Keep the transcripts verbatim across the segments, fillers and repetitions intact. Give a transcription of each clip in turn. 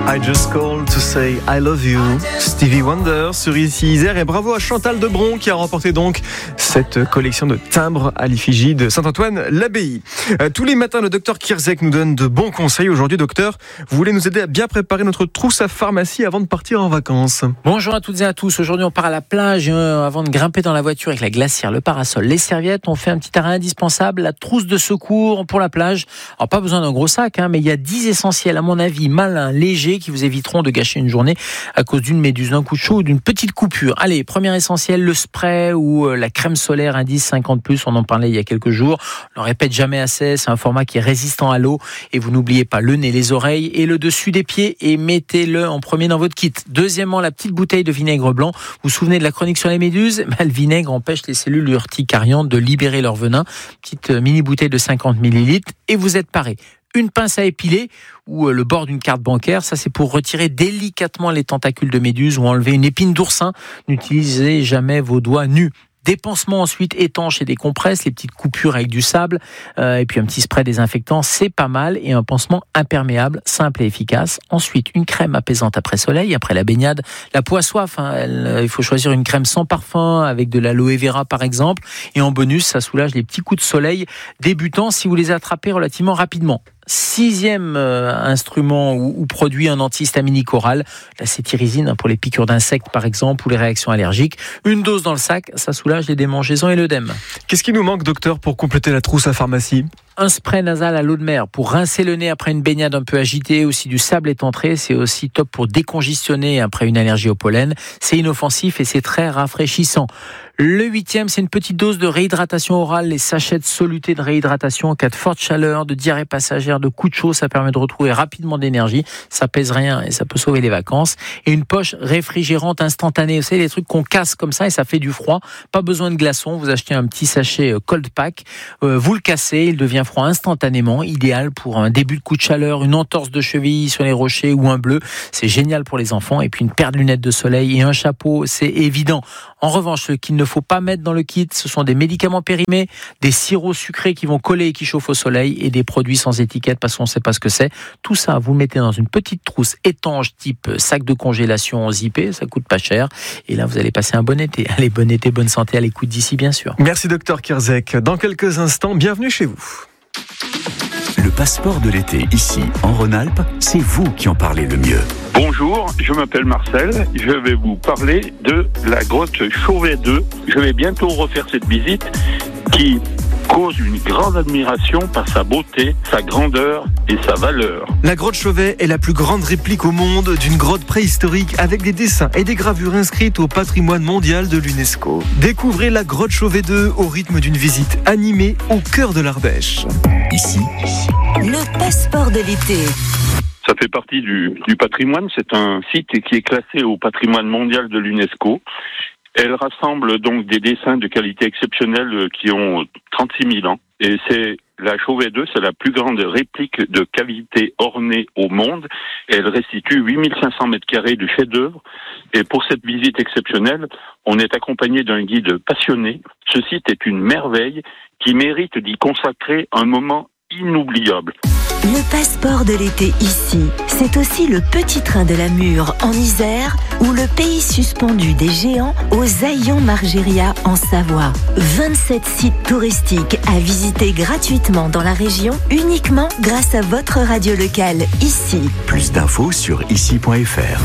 I just called to say I love you. Stevie Wonder sur Ici Isère et bravo à Chantal Debron qui a remporté donc cette collection de timbres à l'effigie de Saint-Antoine-l'Abbaye. Euh, tous les matins, le docteur Kierzek nous donne de bons conseils. Aujourd'hui, docteur, vous voulez nous aider à bien préparer notre trousse à pharmacie avant de partir en vacances. Bonjour à toutes et à tous. Aujourd'hui, on part à la plage et euh, avant de grimper dans la voiture avec la glacière, le parasol, les serviettes, on fait un petit arrêt indispensable, la trousse de secours pour la plage. Alors, pas besoin d'un gros sac, hein, mais il y a dix essentiels, à mon avis, malins, légers, qui vous éviteront de gâcher une journée à cause d'une méduse, d'un coup de chaud ou d'une petite coupure. Allez, premier essentiel, le spray ou euh, la crème solaire indice cinquante plus, on en parlait il y a quelques jours. On ne répète jamais assez, c'est un format qui est résistant à l'eau et vous n'oubliez pas le nez, les oreilles et le dessus des pieds et mettez-le en premier dans votre kit. Deuxièmement, la petite bouteille de vinaigre blanc. Vous vous souvenez de la chronique sur les méduses ? Ben, le vinaigre empêche les cellules urticariantes de libérer leur venin. Petite mini bouteille de cinquante millilitres et vous êtes paré. Une pince à épiler ou le bord d'une carte bancaire, ça c'est pour retirer délicatement les tentacules de méduse ou enlever une épine d'oursin. N'utilisez jamais vos doigts nus. Des pansements ensuite étanches et des compresses, les petites coupures avec du sable, euh, et puis un petit spray désinfectant, c'est pas mal. Et un pansement imperméable, simple et efficace. Ensuite, une crème apaisante après soleil, après la baignade. La peau a soif, hein, elle, euh, il faut choisir une crème sans parfum, avec de l'aloe vera par exemple. Et en bonus, ça soulage les petits coups de soleil débutants si vous les attrapez relativement rapidement. Sixième euh, instrument ou, ou produit, un antihistaminique oral, la cétirizine pour les piqûres d'insectes par exemple ou les réactions allergiques. Une dose dans le sac, ça soulage les démangeaisons et l'œdème. Qu'est-ce qui nous manque, docteur, pour compléter la trousse à pharmacie ? Un spray nasal à l'eau de mer pour rincer le nez après une baignade un peu agitée, aussi du sable étantré, c'est aussi top pour décongestionner après une allergie au pollen. C'est inoffensif et c'est très rafraîchissant. Le huitième, c'est une petite dose de réhydratation orale, les sachets de soluté de réhydratation en cas de forte chaleur, de diarrhée passagère, de coup de chaud, ça permet de retrouver rapidement de l'énergie, ça pèse rien et ça peut sauver les vacances. Et une poche réfrigérante instantanée, vous savez, les trucs qu'on casse comme ça et ça fait du froid, pas besoin de glaçons, vous achetez un petit sachet cold pack, euh, vous le cassez, il devient froid instantanément, idéal pour un début de coup de chaleur, une entorse de cheville sur les rochers ou un bleu, c'est génial pour les enfants. Et puis une paire de lunettes de soleil et un chapeau, c'est évident. En revanche, ce qu'il ne faut pas mettre dans le kit, ce sont des médicaments périmés, des sirops sucrés qui vont coller et qui chauffent au soleil et des produits sans étiquette parce qu'on ne sait pas ce que c'est. Tout ça, vous le mettez dans une petite trousse étanche type sac de congélation zippé, ça coûte pas cher. Et là, vous allez passer un bon été. Allez, bon été, bonne santé à l'écoute d'ici, bien sûr. Merci, docteur Kierzek. Dans quelques instants, bienvenue chez vous. Le passeport de l'été, ici, en Rhône-Alpes, c'est vous qui en parlez le mieux. Bonjour, je m'appelle Marcel, je vais vous parler de la grotte Chauvet deux. Je vais bientôt refaire cette visite qui cause une grande admiration par sa beauté, sa grandeur et sa valeur. La grotte Chauvet est la plus grande réplique au monde d'une grotte préhistorique avec des dessins et des gravures inscrites au patrimoine mondial de l'UNESCO. Découvrez la grotte Chauvet deux au rythme d'une visite animée au cœur de l'Ardèche. Ici, le passeport de l'été. Ça fait partie du, du patrimoine, c'est un site qui est classé au patrimoine mondial de l'UNESCO. Elle rassemble donc des dessins de qualité exceptionnelle qui ont trente-six mille ans. Et c'est la Chauvet deux, c'est la plus grande réplique de cavité ornée au monde. Elle restitue huit mille cinq cents mètres carrés de chef-d'œuvre. Et pour cette visite exceptionnelle, on est accompagné d'un guide passionné. Ce site est une merveille qui mérite d'y consacrer un moment inoubliable. Le passeport de l'été ici, c'est aussi le petit train de la Mure en Isère ou le pays suspendu des géants aux Aillons-Margéria en Savoie. vingt-sept sites touristiques à visiter gratuitement dans la région uniquement grâce à votre radio locale ici. Plus d'infos sur ici point f r.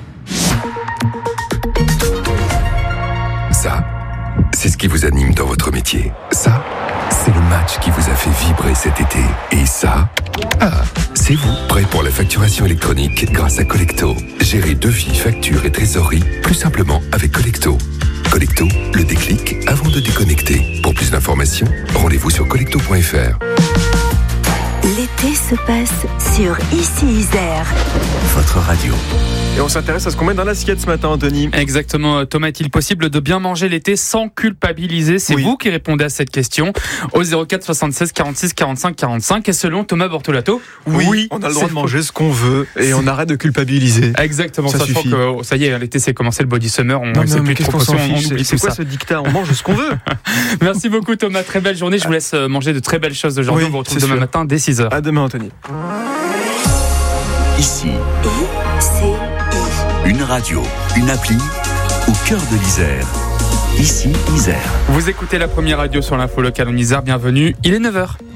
Ça, c'est ce qui vous anime dans votre métier. Ça, c'est le match qui vous a fait vibrer cet été. Et ça, ah, c'est vous, prêt pour la facturation électronique grâce à Collecto. Gérez devis, factures et trésorerie plus simplement avec Collecto. Collecto, le déclic avant de déconnecter. Pour plus d'informations, rendez-vous sur collecto point f r. L'été se passe sur Ici Isère. Votre radio. Et on s'intéresse à ce qu'on met dans l'assiette ce matin, Anthony. Exactement. Thomas, est-il possible de bien manger l'été sans culpabiliser ? C'est oui. vous qui répondez à cette question au zéro quatre soixante-seize quarante-six quarante-cinq quarante-cinq. Et selon Thomas Bortolato, oui, oui on a le droit de manger ce qu'on veut et on arrête de culpabiliser. Exactement. Ça Sachant suffit. que ça y est, l'été c'est commencé, le body summer. On non, ne sait non, plus de proportions, on oublie C'est tout quoi ça. ce dictat ? On mange ce qu'on veut. Merci beaucoup Thomas. Très belle journée. Je vous laisse manger de très belles choses aujourd'hui. Oui, on vous retrouve demain sûr. matin dès six heures. À demain, Anthony. ici. I C I. Une radio, une appli au cœur de l'Isère. Ici, Isère. Vous écoutez la première radio sur l'info locale en Isère. Bienvenue, il est neuf heures.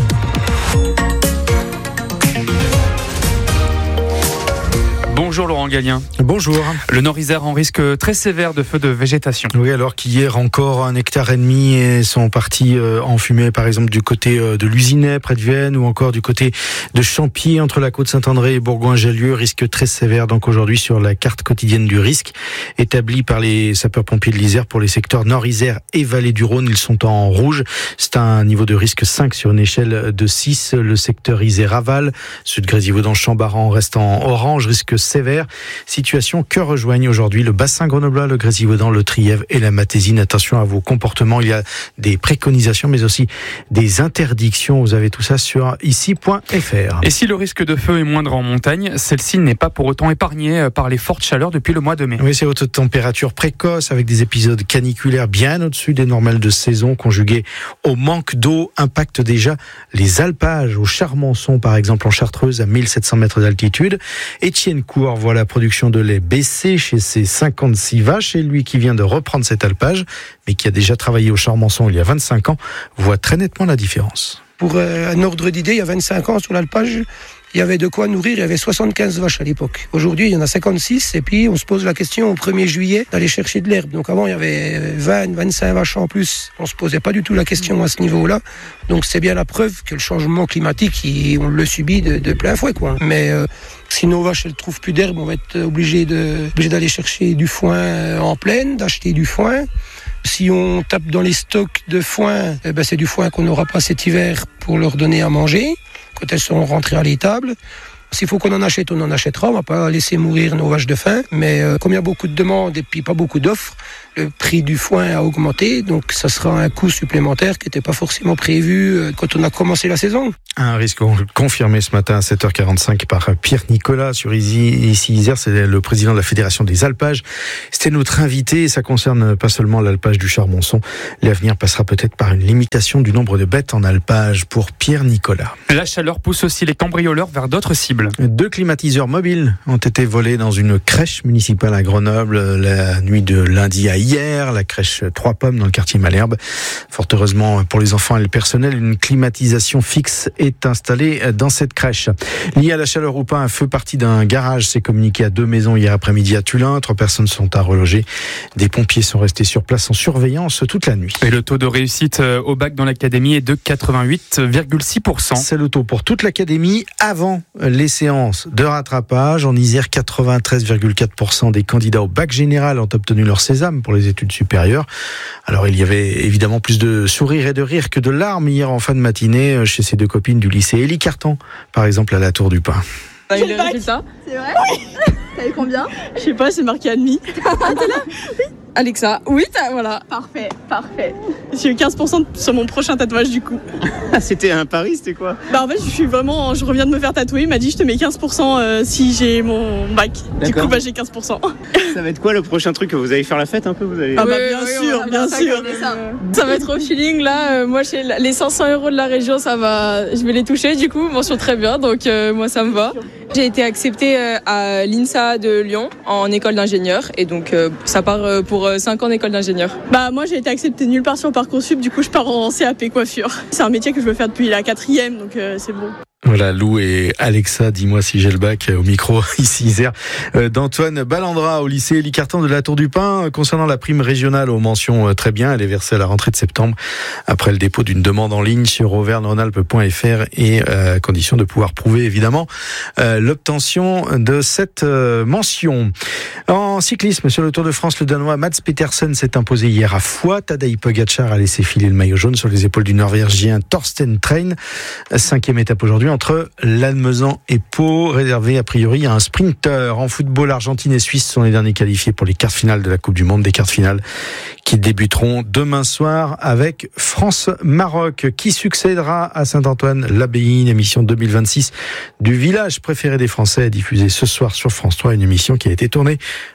Bonjour Laurent Gallien. Bonjour. Le Nord-Isère en risque très sévère de feu de végétation. Oui, alors qu'hier encore un hectare et demi sont partis en fumée, par exemple du côté de l'Usinet près de Vienne ou encore du côté de Champy entre la côte Saint-André et Bourgoin-Jallieu. Risque très sévère donc aujourd'hui sur la carte quotidienne du risque établie par les sapeurs-pompiers de l'Isère pour les secteurs Nord-Isère et Vallée du Rhône. Ils sont en rouge. C'est un niveau de risque cinq sur une échelle de six. Le secteur Isère-Aval, Sud-Grésivaudan, Chambaran reste en orange, risque sévère. Situation que rejoignent aujourd'hui le bassin grenoblois, le Grésivaudan, le Trièves et la Matésine. Attention à vos comportements. Il y a des préconisations mais aussi des interdictions. Vous avez tout ça sur ici point f r. Et si le risque de feu est moindre en montagne, celle-ci n'est pas pour autant épargnée par les fortes chaleurs depuis le mois de mai. Oui, c'est haute température précoce avec des épisodes caniculaires bien au-dessus des normales de saison conjugués au manque d'eau impactent déjà les alpages au Charmonson par exemple en Chartreuse à mille sept cents mètres d'altitude. Étienne Cour voit la production de lait baisser chez ses cinquante-six vaches et lui qui vient de reprendre cet alpage mais qui a déjà travaillé au Charmonson il y a vingt-cinq ans voit très nettement la différence. Pour euh, un ordre d'idée, il y a vingt-cinq ans sur l'alpage, il y avait de quoi nourrir, il y avait soixante-quinze vaches à l'époque. Aujourd'hui, il y en a cinquante-six et puis on se pose la question au premier juillet d'aller chercher de l'herbe. Donc avant, il y avait vingt, vingt-cinq vaches en plus. On se posait pas du tout la question à ce niveau-là. Donc c'est bien la preuve que le changement climatique, il, on le subit de, de plein fouet, quoi. Mais euh, si nos vaches, elles trouvent plus d'herbe, on va être obligé de, obligé d'aller chercher du foin en plaine, d'acheter du foin. Si on tape dans les stocks de foin, eh ben c'est du foin qu'on n'aura pas cet hiver pour leur donner à manger quand elles seront rentrées à l'étable. S'il faut qu'on en achète, on en achètera. On ne va pas laisser mourir nos vaches de faim. Mais euh, comme il y a beaucoup de demandes et puis pas beaucoup d'offres, le prix du foin a augmenté. Donc ça sera un coût supplémentaire qui n'était pas forcément prévu euh, quand on a commencé la saison. Un risque confirmé ce matin à sept heures quarante-cinq par Pierre Nicolas sur Ici, ici Isère. C'est le président de la Fédération des alpages. C'était notre invité et ça concerne pas seulement l'alpage du Charmonson. L'avenir passera peut-être par une limitation du nombre de bêtes en alpage pour Pierre Nicolas. La chaleur pousse aussi les cambrioleurs vers d'autres cibles. Deux climatiseurs mobiles ont été volés dans une crèche municipale à Grenoble la nuit de lundi à hier. La crèche Trois Pommes dans le quartier Malherbe. Fort heureusement pour les enfants et le personnel, une climatisation fixe est installée dans cette crèche. Lié à la chaleur ou pas, un feu parti d'un garage s'est communiqué à deux maisons hier après-midi à Tullin. Trois personnes sont à reloger. Des pompiers sont restés sur place en surveillance toute la nuit. Et le taux de réussite au bac dans l'académie est de quatre-vingt-huit virgule six pour cent. C'est le taux pour toute l'académie avant les séances de rattrapage. En Isère, quatre-vingt-treize virgule quatre pour cent des candidats au bac général ont obtenu leur sésame pour les études supérieures. Alors il y avait évidemment plus de sourires et de rires que de larmes hier en fin de matinée chez ces deux copines du lycée Élie Carton, par exemple à la Tour du Pin. T'as eu le résultat ? C'est vrai ? Oui. T'as eu combien ? Je sais pas, c'est marqué admis. Ah, t'es là ? Oui. Alexa, oui, t'as, voilà. Parfait, parfait. J'ai eu quinze pour cent sur mon prochain tatouage du coup. C'était un pari, c'était quoi ? Bah en fait, je suis vraiment, je reviens de me faire tatouer, il m'a dit je te mets quinze pour cent euh, si j'ai mon bac. D'accord. Du coup, bah j'ai quinze pour cent. Ça va être quoi le prochain truc ? Vous allez faire la fête un peu vous allez... Ah bah bien oui, sûr, oui, bien sûr. Ça. ça va être au feeling là. Euh, moi, les cinq cents euros de la région, ça va, je vais les toucher du coup, mention très bien, donc euh, moi ça me va. J'ai été acceptée euh, à l'INSA de Lyon en école d'ingénieur et donc euh, ça part euh, pour cinq ans d'école d'ingénieur. Bah moi j'ai été acceptée nulle part sur Parcoursup, du coup je pars en C A P coiffure. C'est un métier que je veux faire depuis la quatrième, donc euh, c'est bon. Voilà, Lou et Alexa, dis-moi si j'ai le bac au micro, ici Isère, euh, d'Antoine Ballandra au lycée Élie Carton de la Tour du Pin. Concernant la prime régionale aux mentions, euh, très bien, elle est versée à la rentrée de septembre après le dépôt d'une demande en ligne sur auvergne rhône alpes point f r et euh, à condition de pouvoir prouver évidemment euh, l'obtention de cette euh, mention. En cyclisme, sur le Tour de France, le Danois Mads Pedersen s'est imposé hier à Foix. Tadej Pogacar a laissé filer le maillot jaune sur les épaules du Norvégien Thorsten Train. Cinquième étape aujourd'hui entre Lannemezan et Pau, réservé a priori à un sprinter. En football, Argentine et Suisse sont les derniers qualifiés pour les quarts finales de la Coupe du Monde, des quarts finales qui débuteront demain soir avec France-Maroc. Qui succédera à Saint-Antoine-l'Abbaye, une émission deux mille vingt-six du village préféré des Français, diffusée ce soir sur France trois, une émission qui a été tournée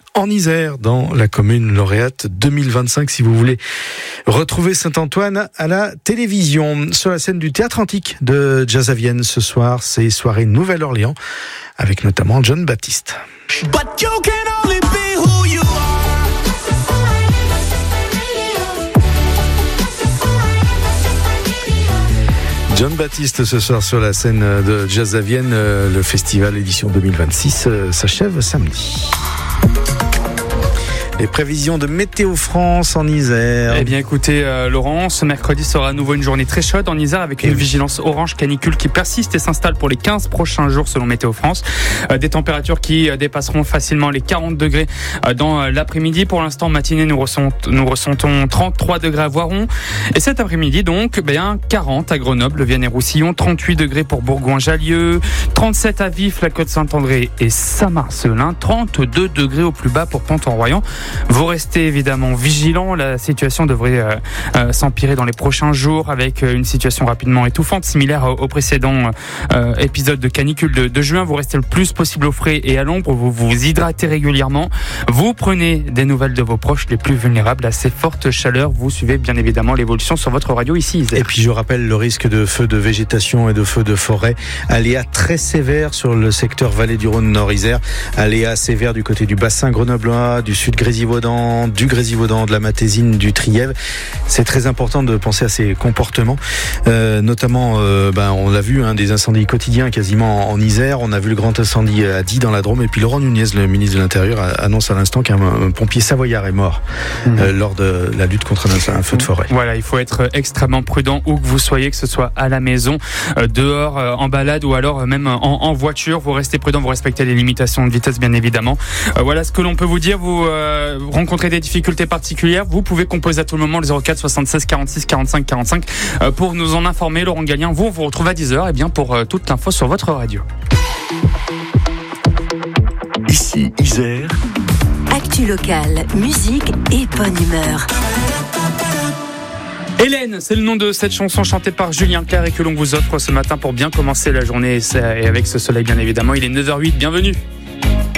en Isère, dans la commune lauréate deux mille vingt-cinq, si vous voulez retrouver Saint-Antoine à la télévision. Sur la scène du Théâtre Antique de Jazz à Vienne ce soir, c'est soirée Nouvelle-Orléans, avec notamment John Baptiste. But you can only be who you John Baptiste ce soir sur la scène de Jazz à Vienne. Le festival édition deux mille vingt-six s'achève samedi. Les prévisions de Météo France en Isère. Eh bien écoutez euh, Laurent, ce mercredi sera à nouveau une journée très chaude en Isère avec une vigilance orange canicule qui persiste et s'installe pour les quinze prochains jours selon Météo France. Euh, des températures qui euh, dépasseront facilement les quarante degrés euh, dans euh, l'après-midi. Pour l'instant, matinée, nous, ressent, nous ressentons trente-trois degrés à Voiron. Et cet après-midi donc, bien quarante à Grenoble, Vienne et Roussillon, trente-huit degrés pour Bourgoin-Jallieu, trente-sept à Vif, la Côte-Saint-André et Saint-Marcelin, trente-deux degrés au plus bas pour Pont-en-Royan. Vous restez évidemment vigilants, la situation devrait euh, euh, s'empirer dans les prochains jours avec une situation rapidement étouffante, similaire au, au précédent euh, épisode de canicule de, de juin. Vous restez le plus possible au frais et à l'ombre, vous vous hydratez régulièrement, vous prenez des nouvelles de vos proches les plus vulnérables à ces fortes chaleurs, vous suivez bien évidemment l'évolution sur votre radio ici Isère. Et puis je rappelle le risque de feux de végétation et de feux de forêt, aléa très sévère sur le secteur Vallée du Rhône Nord-Isère, aléa sévère du côté du bassin grenoblois, du sud Grésivaudan, du Grésivaudan, de la Matésine, du Trièves. C'est très important de penser à ces comportements, euh, notamment, euh, ben, on l'a vu, hein, des incendies quotidiens quasiment en, en Isère. On a vu le grand incendie à Die dans la Drôme. Et puis Laurent Nunez, le ministre de l'Intérieur, annonce à l'instant qu'un un pompier savoyard est mort mmh. euh, lors de la lutte contre un, un feu de forêt. Voilà, il faut être extrêmement prudent où que vous soyez, que ce soit à la maison, euh, dehors, euh, en balade ou alors euh, même en, en voiture. Vous restez prudent, vous respectez les limitations de vitesse bien évidemment. Euh, voilà ce que l'on peut vous dire. Vous euh, rencontrez des difficultés particulières, vous pouvez composer à tout le moment le zéro quatre soixante-seize quarante-six quarante-cinq quarante-cinq euh, pour nous en informer. Laurent Gallien, vous, on vous retrouve à dix heures et bien pour euh, toute l'info sur votre radio. Ici Isère. Actu locale, musique et bonne humeur. Hélène, c'est le nom de cette chanson chantée par Julien Clerc et que l'on vous offre ce matin pour bien commencer la journée et avec ce soleil bien évidemment. Il est neuf heures huit, bienvenue.